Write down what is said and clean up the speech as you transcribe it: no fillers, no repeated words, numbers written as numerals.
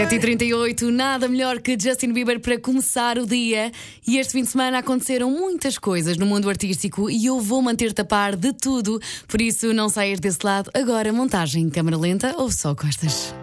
7h38, nada melhor que Justin Bieber para começar o dia. E este fim de semana aconteceram muitas coisas no mundo artístico e eu vou manter-te a par de tudo. Por isso, não saias desse lado. Agora, montagem, câmara lenta ou só costas?